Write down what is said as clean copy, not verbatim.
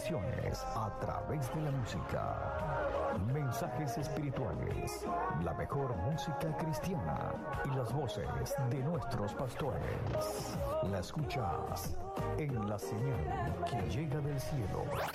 bendiciones a través de la música. Mensajes espirituales, la mejor música cristiana y las voces de nuestros pastores. La escuchas en la señal que llega del cielo,